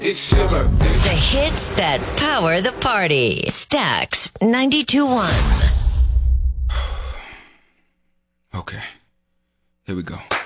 It's your birthday. The hits that power the party. Stax 92.1. Okay. Here we go.